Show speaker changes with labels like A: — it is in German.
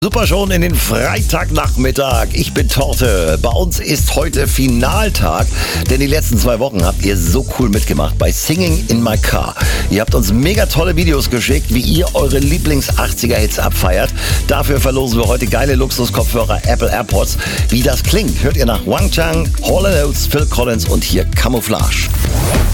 A: Super schon in den Freitagnachmittag. Ich bin Torte. Bei uns ist heute Finaltag, denn die letzten 2 Wochen habt ihr so cool mitgemacht bei Singing in My Car. Ihr habt uns mega tolle Videos geschickt, wie ihr eure Lieblings-80er-Hits abfeiert. Dafür verlosen wir heute geile Luxuskopfhörer Apple AirPods. Wie das klingt, hört ihr nach Wang Chang, Hall & Oates, Phil Collins und hier Camouflage.